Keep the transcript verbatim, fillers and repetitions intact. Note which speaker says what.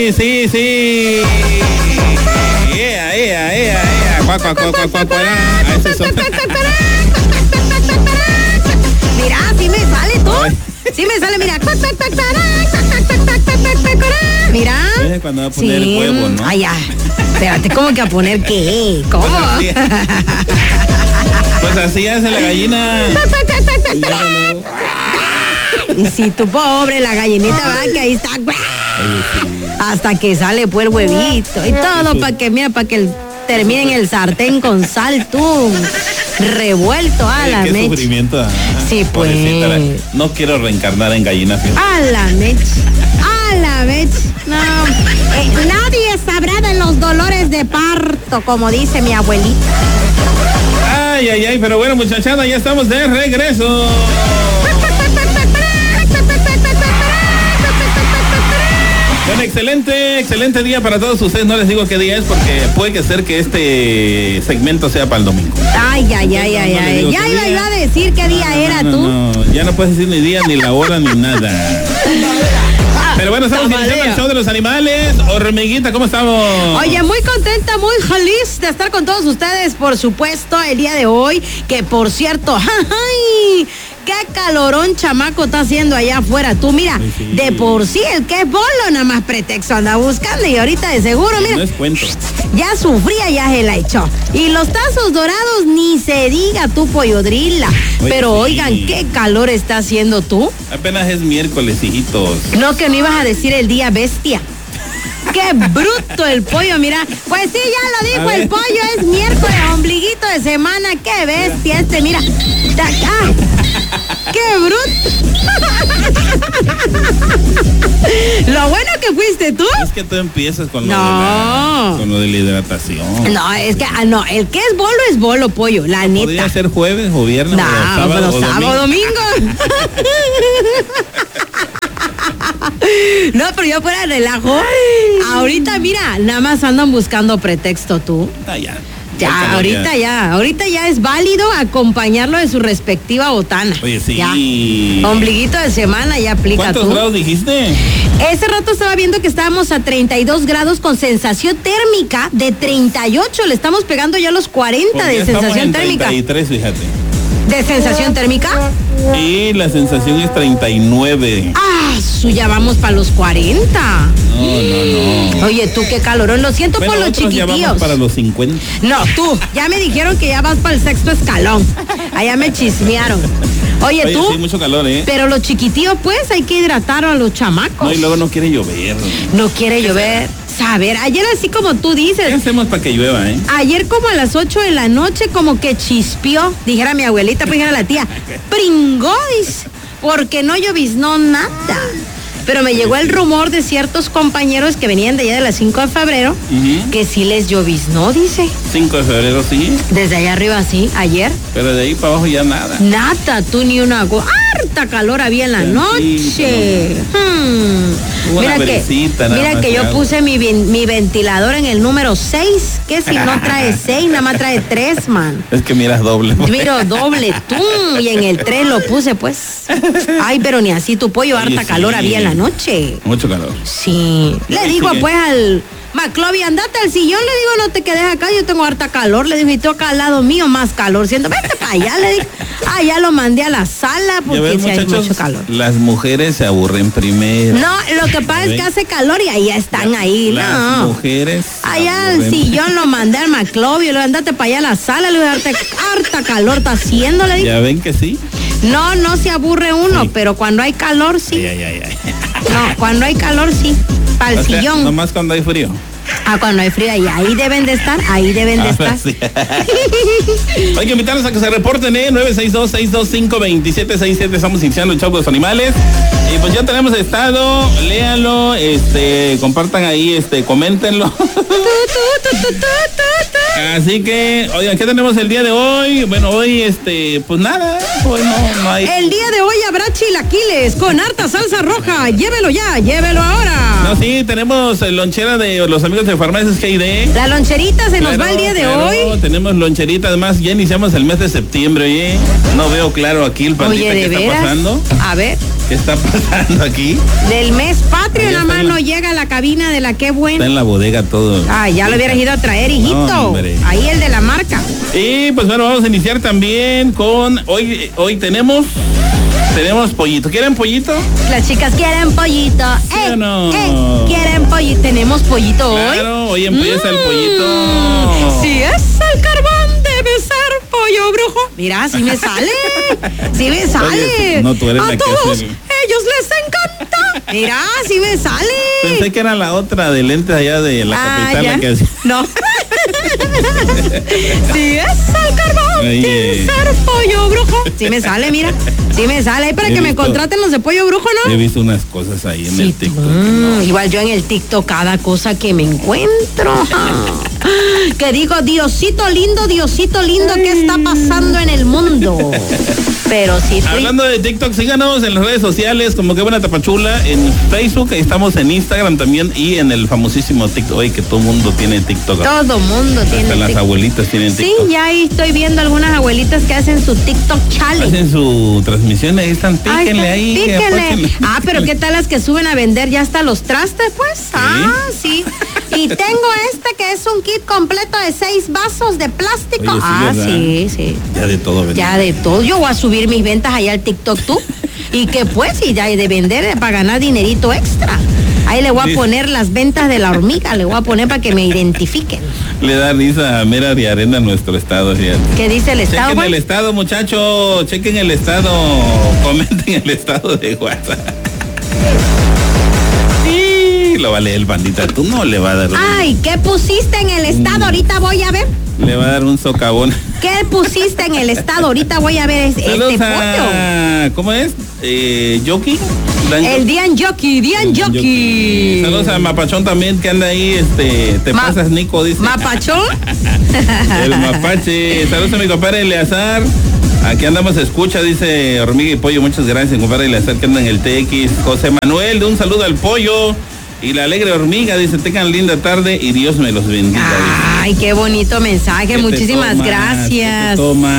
Speaker 1: sí, sí, sí. Ea, ea, ea, ea. Cuá, cuá, cuá, cuá, cuá, cuá. A ese son.
Speaker 2: Mira, sí me sale tú. Ay. Sí me sale, mira. Mira.
Speaker 1: Es cuando va a poner sí. el huevo, ¿no?
Speaker 2: Ay, ya. Espérate, ¿cómo que a poner qué? ¿Cómo?
Speaker 1: Pues así, pues así hace la gallina.
Speaker 2: Y si tu pobre, la gallinita va que ahí está. Hasta que sale pues el huevito. Y todo para que, mira, para que termine en el sartén con sal, tú. Revuelto a la
Speaker 1: mecha. Qué
Speaker 2: mecha.
Speaker 1: sufrimiento. Ah,
Speaker 2: sí, pues.
Speaker 1: La, no quiero reencarnar en gallina. ¿Sí?
Speaker 2: A la mecha. A la mecha. No. Eh, nadie sabrá de los dolores de parto, como dice mi abuelita.
Speaker 1: Ay, ay, ay, pero bueno, muchachada, ya estamos de regreso. Bueno, excelente, excelente día para todos ustedes. No les digo qué día es porque puede que ser que este segmento sea para el domingo.
Speaker 2: Ay, ay, ay, ay, no, no ay. Ya iba, iba a decir qué día no, era
Speaker 1: no,
Speaker 2: tú.
Speaker 1: No, no, ya no puedes decir ni día, ni la hora, ni nada. Pero bueno, estamos iniciando el show de los animales. Hormiguita, ¿cómo estamos?
Speaker 2: Oye, muy contenta, muy feliz de estar con todos ustedes, por supuesto, el día de hoy. Que por cierto, ¡ay! ¡Qué calorón, chamaco, está haciendo allá afuera! Tú, mira, sí, sí. de por sí, el que es bolo, nada más pretexto anda buscando. Y ahorita de seguro, mira,
Speaker 1: no es cuento.
Speaker 2: Ya sufría, ya se la echó. Y los tazos dorados, ni se diga tú, Pollodrila. Oye, pero sí. Oigan, ¿qué calor está haciendo tú?
Speaker 1: Apenas es miércoles, hijitos.
Speaker 2: No, que no ibas a decir el día bestia. ¡Qué bruto el pollo! Mira, pues sí, ya lo dijo el pollo, es miércoles, ombliguito de semana. ¡Qué bestia este! Mira, ¡ah! ¡Qué bruto! Lo bueno que fuiste tú.
Speaker 1: Es que tú empiezas con,
Speaker 2: no.
Speaker 1: lo, de la, con lo de la hidratación.
Speaker 2: No, es que, ah, no, el que es bolo es bolo, pollo, la neta.
Speaker 1: ¿Podría ser jueves o viernes?
Speaker 2: No,
Speaker 1: o sábado,
Speaker 2: pero
Speaker 1: o
Speaker 2: sábado, domingo. domingo. No, pero yo fuera de relajo. Ay. Ahorita, mira, nada más andan buscando pretexto tú.
Speaker 1: Ah, ya.
Speaker 2: Ya, ahorita ya. ya, ahorita ya es válido acompañarlo de su respectiva botana.
Speaker 1: Oye, sí.
Speaker 2: Ya. Ombliguito de semana ya aplica.
Speaker 1: ¿Cuántos
Speaker 2: tú?
Speaker 1: grados dijiste?
Speaker 2: Ese rato estaba viendo que estábamos a treinta y dos grados con sensación térmica de treinta y ocho. Le estamos pegando ya los cuarenta pues de sensación térmica.
Speaker 1: treinta y tres, fíjate.
Speaker 2: ¿De sensación térmica?
Speaker 1: Y la sensación es treinta y nueve.
Speaker 2: Ah, su, ya vamos para los cuarenta.
Speaker 1: No, no, no.
Speaker 2: Oye, tú qué calorón. Lo siento bueno, por los chiquitíos.
Speaker 1: Ya vamos para los cincuenta.
Speaker 2: No, tú, ya me dijeron que ya vas para el sexto escalón. Allá me chismearon. Oye, Oye tú.
Speaker 1: Sí, mucho calor, ¿eh?
Speaker 2: Pero los chiquitíos, pues, hay que hidratar a los chamacos.
Speaker 1: No, y luego no quiere llover.
Speaker 2: No quiere llover. Saber, ayer así como tú dices.
Speaker 1: ¿Qué hacemos para que llueva, eh?
Speaker 2: Ayer como a las ocho de la noche como que chispió, dijera mi abuelita, pues dijera la tía, pringó, dice, porque no lloviznó nada. Pero me llegó el rumor de ciertos compañeros que venían de allá de las cinco de febrero, uh-huh. que sí les lloviznó, dice.
Speaker 1: cinco de febrero, sí.
Speaker 2: Desde allá arriba, sí, ayer.
Speaker 1: Pero de ahí para abajo ya nada.
Speaker 2: Nada, tú ni una agua. Harta calor había en la noche. Hmm. Mira que, mira que yo puse mi, mi ventilador en el número seis, que si no trae seis, nada más trae tres, man.
Speaker 1: Es que miras doble.
Speaker 2: Pues. Miro doble, tú, y en el tres lo puse, pues. Ay, pero ni así tu pollo, harta Oye, calor sí. había en la noche.
Speaker 1: Mucho calor.
Speaker 2: Sí. Le sí, digo, sí. pues, al McLovey, andate al sillón, le digo, no te quedes acá, yo tengo harta calor, le digo, y tú acá al lado mío, más calor, siento, vete para allá, le digo. Ah, ya lo mandé a la sala porque
Speaker 1: ves,
Speaker 2: si hay mucho calor.
Speaker 1: Las mujeres se aburren primero.
Speaker 2: No, lo que pasa es que hace calor y ahí están
Speaker 1: la,
Speaker 2: ahí,
Speaker 1: las
Speaker 2: no.
Speaker 1: Las mujeres.
Speaker 2: Allá al sillón lo mandé al McLovey, le andate para allá a la sala, le digo, harta, harta calor está haciendo, le digo.
Speaker 1: Ya ven que sí.
Speaker 2: No, no se aburre uno, sí. pero cuando hay calor sí.
Speaker 1: Ay, ay, ay, ay.
Speaker 2: No, cuando hay calor sí, para el
Speaker 1: o sea,
Speaker 2: sillón.
Speaker 1: Nomás cuando hay frío.
Speaker 2: Ah, cuando hay frío, ahí, ahí deben de estar, ahí deben de estar.
Speaker 1: Sí. Hay que invitarlos a que se reporten, ¿eh? nueve seis dos, seis dos cinco, dos siete seis siete. Estamos iniciando el show de los animales. Y pues ya tenemos estado, léanlo, este, compartan ahí, este, coméntenlo. Así que, oigan, ¿qué tenemos el día de hoy? Bueno, hoy, este, pues nada, hoy no, no hay.
Speaker 2: El día de hoy habrá chilaquiles con harta salsa roja. Llévelo ya, llévelo ahora.
Speaker 1: No, sí, tenemos lonchera de los amigos de Farmacias G I D.
Speaker 2: La loncherita se
Speaker 1: claro,
Speaker 2: nos va el día de
Speaker 1: claro,
Speaker 2: hoy.
Speaker 1: Tenemos loncherita, además ya iniciamos el mes de septiembre, oye. No veo claro aquí el pandita
Speaker 2: Oye, ¿de
Speaker 1: que
Speaker 2: veras?
Speaker 1: está pasando.
Speaker 2: A ver.
Speaker 1: ¿Qué está pasando aquí?
Speaker 2: Del mes patrio,
Speaker 1: Ahí
Speaker 2: nada
Speaker 1: está
Speaker 2: más
Speaker 1: en la-
Speaker 2: no llega a la cabina de la Qué
Speaker 1: Está
Speaker 2: Buena.
Speaker 1: en la bodega todo.
Speaker 2: Ah, ya lo hubieras ido a traer, hijito.
Speaker 1: No, hombre.
Speaker 2: Ahí el de la marca.
Speaker 1: Y pues bueno, vamos a iniciar también con, hoy, hoy tenemos, tenemos pollito. ¿Quieren pollito?
Speaker 2: Las chicas quieren pollito.
Speaker 1: ¿Sí
Speaker 2: ¡Eh!
Speaker 1: o no?
Speaker 2: ¡Eh! ¿Quieren pollito? ¿Tenemos pollito hoy?
Speaker 1: Claro, hoy empieza el
Speaker 2: Mm,
Speaker 1: pollito.
Speaker 2: Si es el carbón, debe ser pollo brujo. Mira, sí me sale. Sí me sale.
Speaker 1: Oye, no, tú eres
Speaker 2: a
Speaker 1: la que
Speaker 2: todos
Speaker 1: hace el-
Speaker 2: ellos les encanta. Mira, sí me sale.
Speaker 1: Pensé que era la otra de lentes allá de la
Speaker 2: Ah,
Speaker 1: capital
Speaker 2: ya.
Speaker 1: la que hacía.
Speaker 2: No. Si es el carbón,
Speaker 1: Oye.
Speaker 2: debe ser pollo brujo. Sí me sale, mira. Sí me sale. Ahí para
Speaker 1: He
Speaker 2: que me
Speaker 1: visto-
Speaker 2: contraten los de pollo brujo, ¿no?
Speaker 1: He visto unas cosas ahí en
Speaker 2: Sí,
Speaker 1: el TikTok.
Speaker 2: mm, igual yo en el TikTok cada cosa que me encuentro. Que digo, Diosito lindo, Diosito lindo, ¿qué está pasando en el mundo? Pero sí, estoy-
Speaker 1: Hablando de TikTok, síganos en las redes sociales como que buena tapachula, en Facebook, estamos en Instagram también y en el famosísimo TikTok. Oye, que todo mundo tiene TikTok.
Speaker 2: todo mundo
Speaker 1: Hasta
Speaker 2: tiene
Speaker 1: las
Speaker 2: TikTok.
Speaker 1: abuelitas tienen
Speaker 2: Sí,
Speaker 1: TikTok.
Speaker 2: ya ahí estoy viendo algunas abuelitas que hacen su TikTok challenge.
Speaker 1: Hacen su transmisión, ahí están,
Speaker 2: Ahí
Speaker 1: píquenle
Speaker 2: está,
Speaker 1: ahí.
Speaker 2: píquenle.
Speaker 1: apóquenle.
Speaker 2: Ah, pero ¿qué tal las que suben a vender ya hasta los trastes, pues? Ah, sí. Y tengo este que es un kit completo de seis vasos de plástico.
Speaker 1: Oye, sí,
Speaker 2: ah,
Speaker 1: ¿verdad?
Speaker 2: sí, sí.
Speaker 1: Ya de todo, ¿verdad?
Speaker 2: Ya de todo. Yo voy a subir mis ventas allá al TikTok tú. Y que pues, y ya de vender eh, para ganar dinerito extra. Ahí le voy a
Speaker 1: Sí.
Speaker 2: poner las ventas de la hormiga, le voy a poner para que me identifiquen.
Speaker 1: Le da risa a Mera de Arena a nuestro estado, fíjate.
Speaker 2: ¿Qué dice el Estado?
Speaker 1: Chequen
Speaker 2: Juan?
Speaker 1: el estado, muchachos. Chequen el estado. Comenten el estado de WhatsApp. Sí, lo va a leer el bandita. Tú no le va a dar un,
Speaker 2: Ay, ¿qué pusiste en el Estado? Ahorita voy a ver.
Speaker 1: le va a dar un socavón.
Speaker 2: ¿Qué pusiste en el Estado? Ahorita voy a ver es- este
Speaker 1: Saludos
Speaker 2: pollo.
Speaker 1: a, ¿cómo es? Eh, Yoki. Dan-
Speaker 2: El Dian Jockey, Dian
Speaker 1: Dan
Speaker 2: Jockey.
Speaker 1: Saludos a Mapachón también que anda ahí, este, te
Speaker 2: Ma-
Speaker 1: pasas Nico, dice.
Speaker 2: ¿Mapachón?
Speaker 1: El mapache. Saludos a mi compadre Eleazar. Aquí andamos, escucha, dice Hormiga y Pollo. Muchas gracias, compadre Eleazar, que anda en el T X. José Manuel, de un saludo al pollo. Y la alegre hormiga, dice, tengan linda tarde y Dios me los bendiga. dice.
Speaker 2: Ay, qué bonito mensaje.
Speaker 1: ¿Qué te
Speaker 2: Muchísimas
Speaker 1: tomas? ¿Qué te
Speaker 2: gracias.
Speaker 1: tomas?